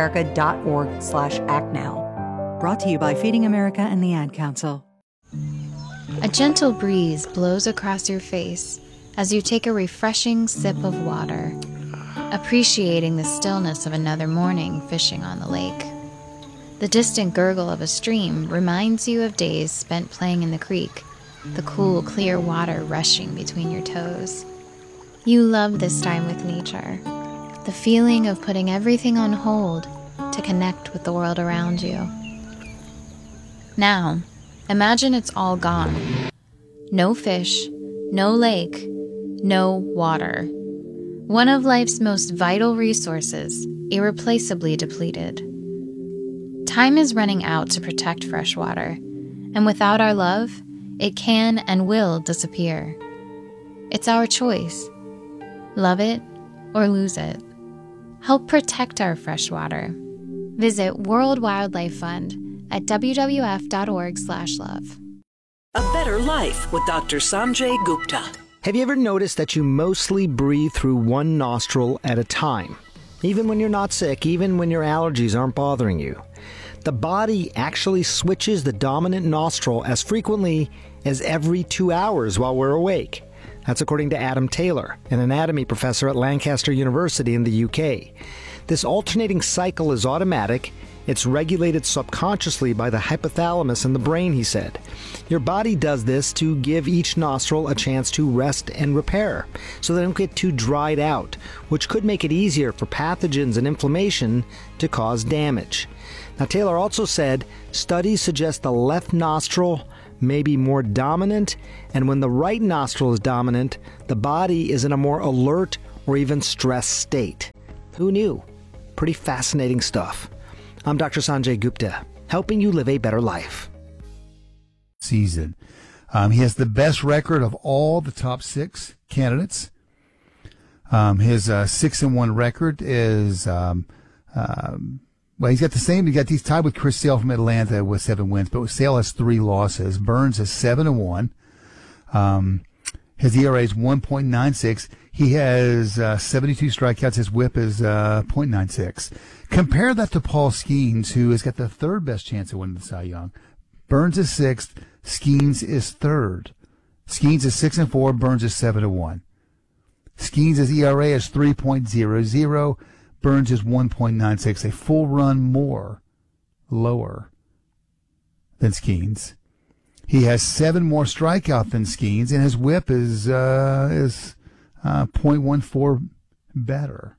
feedingamerica.org/actnow.
Brought to you by Feeding America and the Ad Council.
A gentle breeze blows across your face as you take a refreshing sip of water, appreciating the stillness of another morning fishing on the lake. The distant gurgle of a stream reminds you of days spent playing in the creek, the cool, clear water rushing between your toes. You love this time with nature, the feeling of putting everything on hold to connect with the world around you. Now, imagine it's all gone. No fish, no lake, no water. One of life's most vital resources, irreplaceably depleted. Time is running out to protect fresh water, and without our love, it can and will disappear. It's our choice. Love it or lose it. Help protect our fresh water. Visit World Wildlife Fund at wwf.org/love.
A Better Life with Dr. Sanjay Gupta.
Have you ever noticed that you mostly breathe through one nostril at a time? Even when you're not sick, even when your allergies aren't bothering you. The body actually switches the dominant nostril as frequently as every 2 hours while we're awake. That's according to Adam Taylor, an anatomy professor at Lancaster University in the UK. This alternating cycle is automatic It's regulated subconsciously by the hypothalamus in the brain, he said. Your body does this to give each nostril a chance to rest and repair, so they don't get too dried out, which could make it easier for pathogens and inflammation to cause damage. Now, Taylor also said studies suggest the left nostril may be more dominant, and when the right nostril is dominant, the body is in a more alert or even stressed state. Who knew? Pretty fascinating stuff. I'm Dr. Sanjay Gupta, helping you live a better life.
Season. He has the best record of all the top 6 candidates. His 6-1 record is, well, he's got the same. He's tied with Chris Sale from Atlanta with 7 wins, but Sale has 3 losses. Burns is 7-1. His ERA is 1.96. He has 72 strikeouts. His WHIP is 0.96. Compare that to Paul Skeens, who has got the 3rd best chance of winning the Cy Young. Burns is 6th. Skeens is 3rd. Skeens is 6-4. Burns is 7-1. Skeens' ERA is 3.00. Burns is 1.96. A full run more lower than Skeens. He has 7 more strikeouts than Skeens, and his WHIP is 0.14 better.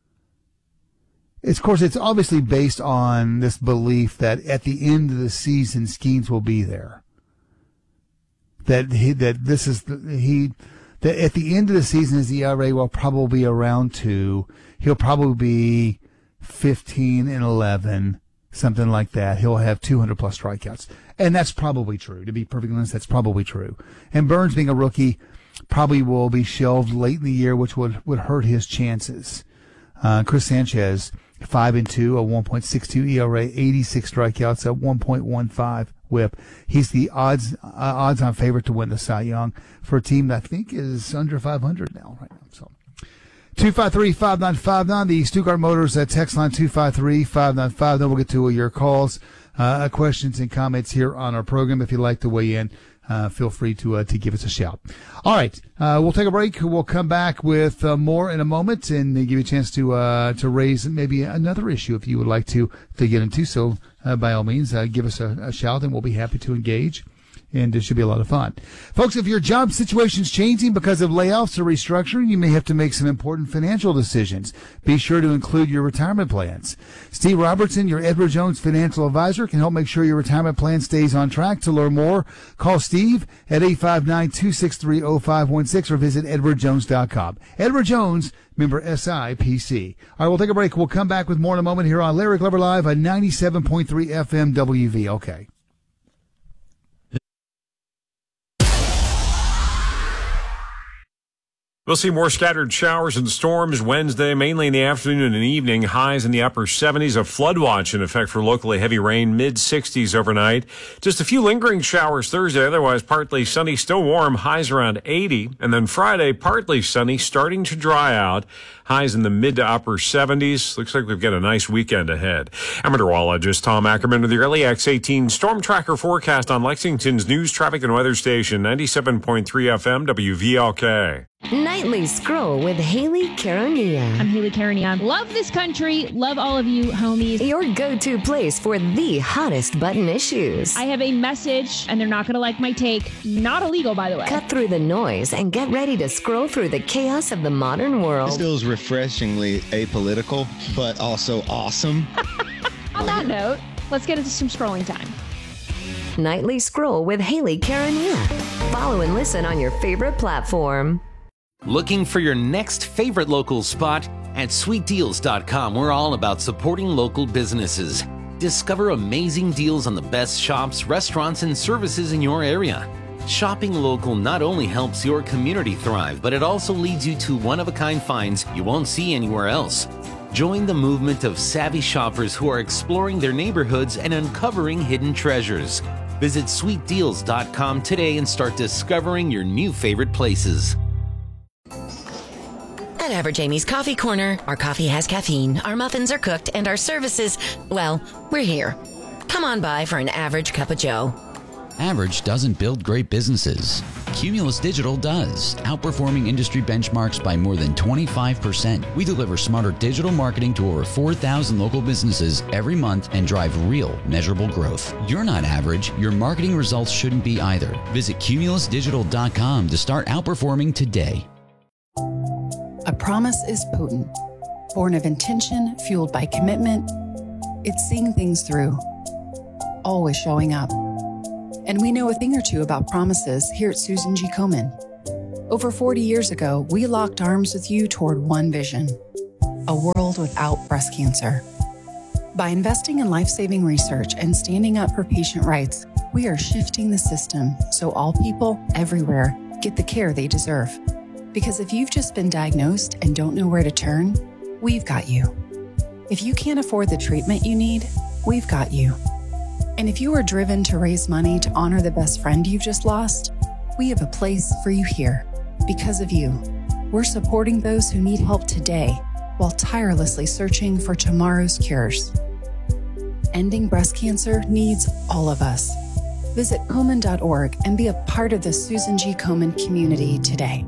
Of course, it's obviously based on this belief that at the end of the season, Skeens will be there. That at the end of the season, his ERA will probably be around 2. He'll probably be 15-11, something like that. He'll have 200 plus strikeouts, and that's probably true. To be perfectly honest, that's probably true. And Burns, being a rookie, probably will be shelved late in the year, which would hurt his chances. Chris Sanchez, 5-2, a 1.62 ERA, 86 strikeouts, a 1.15 WHIP. He's the odds-on favorite to win the Cy Young for a team that I think is under 500 now, right now. So 253-5959, the Stuttgart Motors text line 253-5959. Then we'll get to your calls, questions, and comments here on our program. If you'd like to weigh in, feel free to give us a shout. All right, we'll take a break. We'll come back with more in a moment and give you a chance to raise maybe another issue if you would like to get into. So by all means, give us a shout, and we'll be happy to engage. And it should be a lot of fun. Folks, if your job situation's changing because of layoffs or restructuring, you may have to make some important financial decisions. Be sure to include your retirement plans. Steve Robertson, your Edward Jones financial advisor, can help make sure your retirement plan stays on track. To learn more, call Steve at 859-263-0516 or visit edwardjones.com. Edward Jones, member SIPC. All right, we'll take a break. We'll come back with more in a moment here on Larry Glover Live on 97.3 FM WVLK.
We'll see more scattered showers and storms Wednesday, mainly in the afternoon and evening. Highs in the upper 70s. A flood watch in effect for locally heavy rain, mid-60s overnight. Just a few lingering showers Thursday. Otherwise, partly sunny, still warm. Highs around 80. And then Friday, partly sunny, starting to dry out. Highs in the mid to upper 70s. Looks like we've got a nice weekend ahead. I'm meteorologist Tom Ackerman with the early X18 Storm Tracker forecast on Lexington's news, traffic, and weather station, 97.3 FM WVLK.
Nightly Scroll with Haley Caronia.
I'm Haley Caronia. Love this country. Love all of you homies.
Your go-to place for the hottest button issues.
I have a message, and they're not going to like my take. Not illegal, by the way.
Cut through the noise and get ready to scroll through the chaos of the modern world.
This feels refreshingly apolitical, but also awesome.
On that note, let's get into some scrolling time.
Nightly Scroll with Haley Caronia. Follow and listen on your favorite platform.
Looking for your next favorite local spot? At sweetdeals.com, we're all about supporting local businesses. Discover amazing deals on the best shops, restaurants, and services in your area. Shopping local not only helps your community thrive, but it also leads you to one-of-a-kind finds you won't see anywhere else. Join the movement of savvy shoppers who are exploring their neighborhoods and uncovering hidden treasures. Visit sweetdeals.com today and start discovering your new favorite places.
At Average Amy's Coffee Corner, our coffee has caffeine, our muffins are cooked, and our services, well, we're here. Come on by for an average cup of joe.
Average doesn't build great businesses. Cumulus Digital does, outperforming industry benchmarks by more than 25%. We deliver smarter digital marketing to over 4,000 local businesses every month and drive real, measurable growth. You're not average. Your marketing results shouldn't be either. Visit cumulusdigital.com to start outperforming today.
A promise is potent, born of intention, fueled by commitment. It's seeing things through, always showing up. And we know a thing or two about promises here at Susan G. Komen. Over 40 years ago, we locked arms with you toward one vision: a world without breast cancer. By investing in life-saving research and standing up for patient rights, we are shifting the system so all people everywhere get the care they deserve. Because if you've just been diagnosed and don't know where to turn, we've got you. If you can't afford the treatment you need, we've got you. And if you are driven to raise money to honor the best friend you've just lost, we have a place for you here. Because of you, we're supporting those who need help today while tirelessly searching for tomorrow's cures. Ending breast cancer needs all of us. Visit Komen.org and be a part of the Susan G. Komen community today.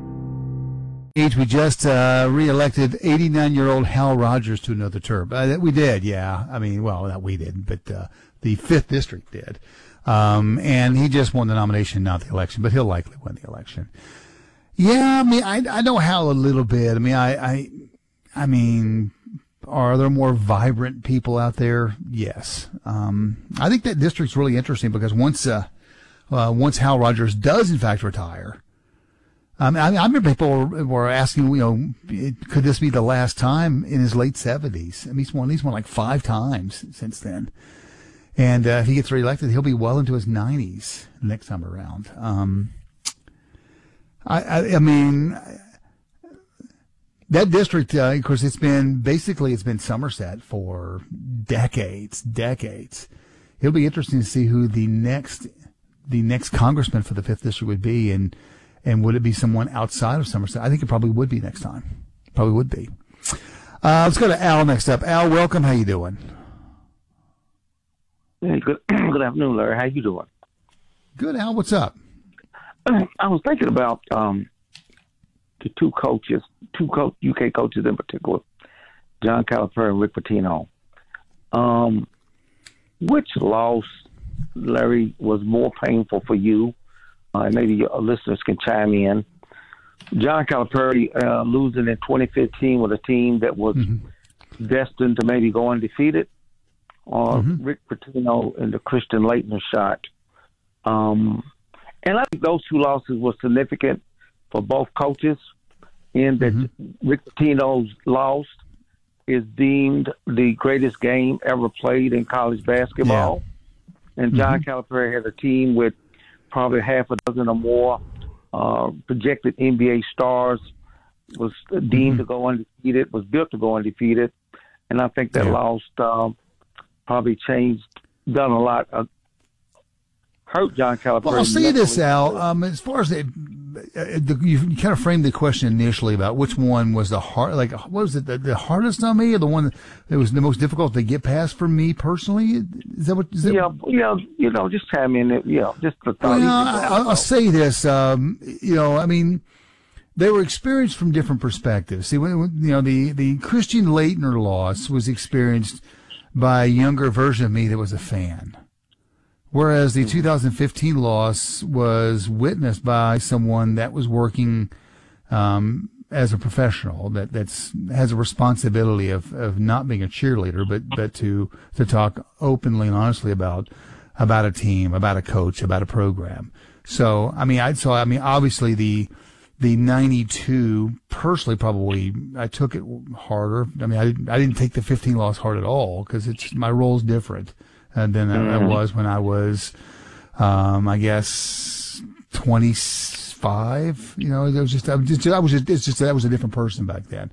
We just re-elected 89-year-old Hal Rogers to another term. We did, yeah. I mean, well, not we did, but the 5th District did. And he just won the nomination, not the election, but he'll likely win the election. Yeah, I mean, I know Hal a little bit. I mean, I mean, are there more vibrant people out there? Yes. I think that district's really interesting because once Hal Rogers does in fact retire, I remember people were asking, could this be the last time in his late 70s? I mean, he's won like 5 times since then. And if he gets reelected, he'll be well into his 90s next time around. I mean, that district, of course, it's been Somerset for decades. It'll be interesting to see who the next congressman for the 5th District would be, and would it be someone outside of Somerset? I think it probably would be next time. Probably would be. Let's go to Al next up. Al, welcome. How you doing?
Hey, good afternoon, Larry. How you doing?
Good, Al. What's up?
I was thinking about the two UK coaches in particular, John Calipari and Rick Pitino. Which loss, Larry, was more painful for you? Maybe your listeners can chime in. John Calipari losing in 2015 with a team that was destined to maybe go undefeated, or Rick Pitino and the Christian Laettner shot. And I think those two losses were significant for both coaches in that Rick Pitino's loss is deemed the greatest game ever played in college basketball. Yeah. And John Calipari had a team with probably half a dozen or more projected NBA stars, was deemed to go undefeated, was built to go undefeated. And I think that loss probably done a lot, hurt John Calipari.
Well, I'll say this, Al. As far as you kind of framed the question initially about which one was the hard, like, what was it, the hardest on me, or the one that was the most difficult to get past for me personally? Is that what?
Just chime in. Just the thought.
Well, I'll say this. I mean, they were experienced from different perspectives. See, the Christian Laettner loss was experienced by a younger version of me that was a fan. Whereas the 2015 loss was witnessed by someone that was working as a professional, that has a responsibility of not being a cheerleader, but to talk openly and honestly about a team, about a coach, about a program. So obviously the 92 personally probably I took it harder. I mean I didn't take the 15 loss hard at all because my role's different than I was when I was, I guess, 25. That was a different person back then.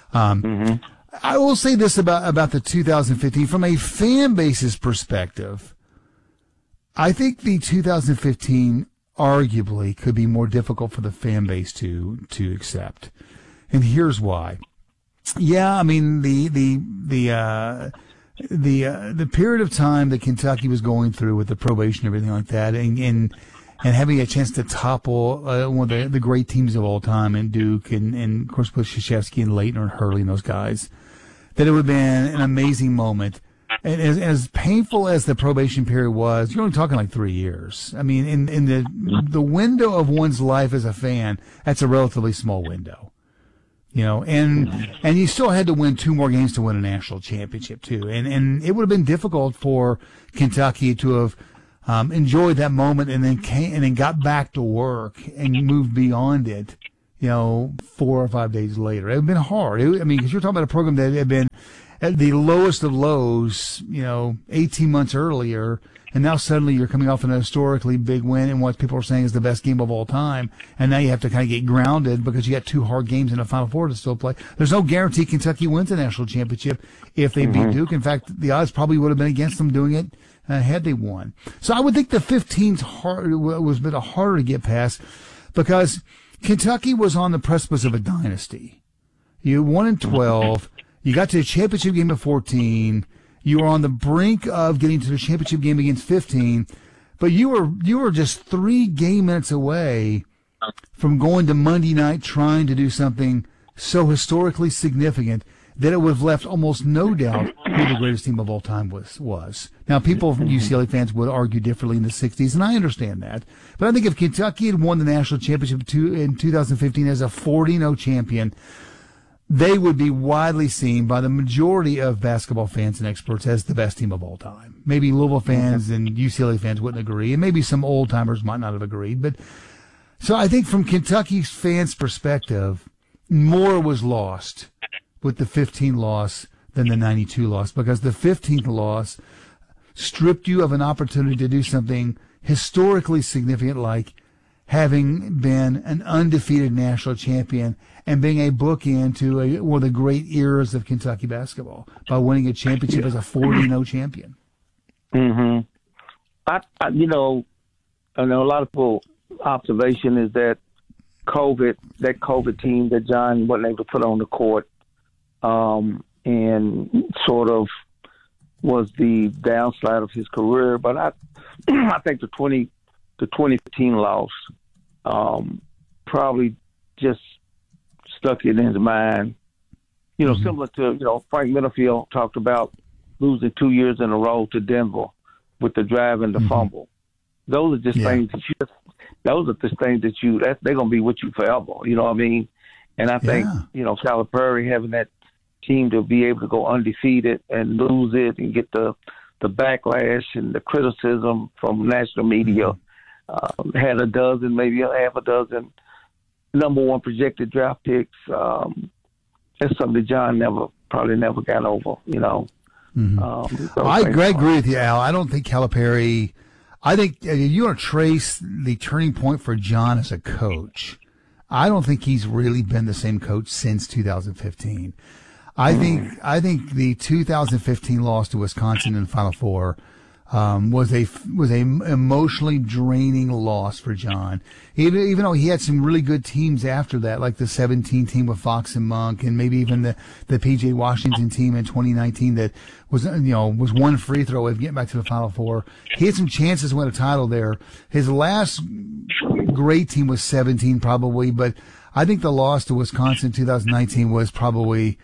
I will say this about the 2015 from a fan base's perspective. I think the 2015 arguably could be more difficult for the fan base to accept, and here's why. Yeah, I mean the the period of time that Kentucky was going through with the probation and everything like that, and having a chance to topple one of the great teams of all time, and Duke, and of course with Krzyzewski and Leighton and Hurley and those guys, that it would have been an amazing moment. And as painful as the probation period was, you're only talking like 3 years. I mean, in the window of one's life as a fan, that's a relatively small window. You know, and you still had to win 2 more games to win a national championship too. And it would have been difficult for Kentucky to have enjoyed that moment and then got back to work and moved beyond it, 4 or 5 days later. It would have been hard. Because you're talking about a program that had been at the lowest of lows, 18 months earlier, and now suddenly you're coming off an historically big win in what people are saying is the best game of all time, and now you have to kind of get grounded because you got 2 hard games in the Final Four to still play. There's no guarantee Kentucky wins the national championship if they beat Duke. In fact, the odds probably would have been against them doing it had they won. So I would think the 15's was a bit harder to get past because Kentucky was on the precipice of a dynasty. You won in 12. You got to the championship game at 14. You were on the brink of getting to the championship game against 15, but you were just 3 game minutes away from going to Monday night trying to do something so historically significant that it would have left almost no doubt who the greatest team of all time was. Now, UCLA fans would argue differently in the 60s, and I understand that. But I think if Kentucky had won the national championship in 2015 as a 40-0 champion, they would be widely seen by the majority of basketball fans and experts as the best team of all time. Maybe Louisville fans and UCLA fans wouldn't agree, and maybe some old-timers might not have agreed. But so I think from Kentucky's fans' perspective, more was lost with the 15 loss than the 92 loss, because the 15th loss stripped you of an opportunity to do something historically significant like having been an undefeated national champion and being a bookend to one of the great eras of Kentucky basketball by winning a championship as a 40-0 champion.
Mm-hmm. I know a lot of people observation is that COVID team that John wasn't able to put on the court, and sort of was the downslide of his career. But I think the 2015 loss probably just stuck it in his mind. Similar to, Frank Minifield talked about losing 2 years in a row to Denver with the drive and the fumble. Those are just things that they're going to be with you forever. You know what I mean? And I think, Calipari having that team to be able to go undefeated and lose it and get the backlash and the criticism from national media, had maybe half a dozen number 1 projected draft picks. That's something that John probably never got over,
I agree with you, Al. I don't think Calipari. I think you want to trace the turning point for John as a coach. I don't think he's really been the same coach since 2015. I think the 2015 loss to Wisconsin in the Final Four was a emotionally draining loss for John. Even though he had some really good teams after that, like the 17 team with Fox and Monk, and maybe even the PJ Washington team in 2019 that was 1 free throw away from getting back to the Final Four. He had some chances to win a title there. His last great team was 17 probably, but I think the loss to Wisconsin in 2019 was probably.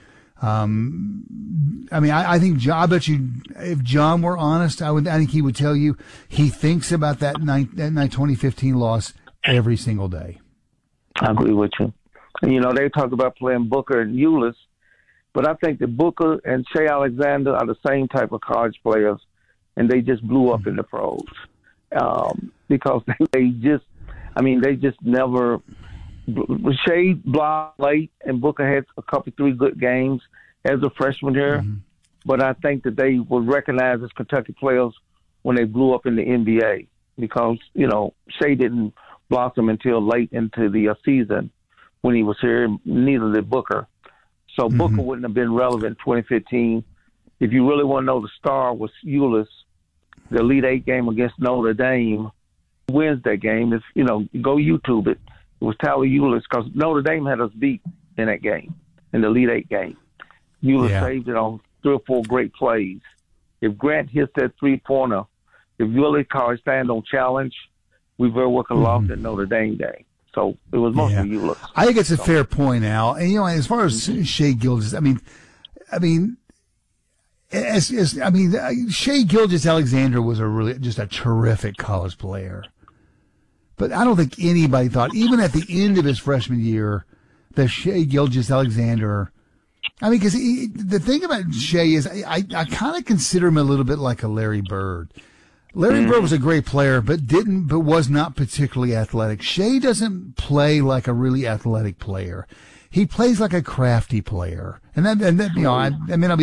I bet you if John were honest, I think he would tell you he thinks about that 2015 loss every single day.
I agree with you. And, they talk about playing Booker and Ulis, but I think that Booker and Shea Alexander are the same type of college players, and they just blew up in the pros because they just never. Shea blocked late, and Booker had a couple 3 good games as a freshman here. But I think that they were recognized as Kentucky players when they blew up in the NBA because, Shea didn't blossom until late into the season when he was here, neither did Booker. So Booker wouldn't have been relevant in 2015. If you really want to know the star was Ulis, the Elite 8 game against Notre Dame. Who wins that game? Go YouTube it. It was Tyler Ulis because Notre Dame had us beat in that game, in the Elite 8 game. Ulis saved it on 3 or 4 great plays. if Grant hits that 3-pointer, if Willie College stand on challenge, we very well could have lost at Notre Dame game. So it was mostly Euless.
I think it's a fair point, Al. And as far as Shai Gilgeous, Shai Gilgeous-Alexander was just a terrific college player. But I don't think anybody thought, even at the end of his freshman year, that Shai Gilgeous-Alexander. Because the thing about Shai is, I kind of consider him a little bit like a Larry Bird. Larry Bird was a great player, but was not particularly athletic. Shai doesn't play like a really athletic player. He plays like a crafty player, and I'll be